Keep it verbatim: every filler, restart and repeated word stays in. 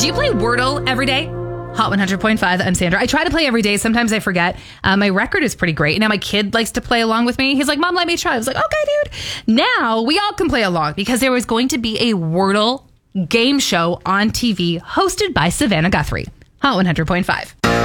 Do you play Wordle every day? Hot one hundred point five, I'm Sandra. I try to play every day. Sometimes I forget. Uh, my record is pretty great. Now my kid likes to play along with me. He's like, Mom, let me try. I was like, okay, dude. Now we all can play along because there was going to be a Wordle game show on T V hosted by Savannah Guthrie. Hot one hundred point five.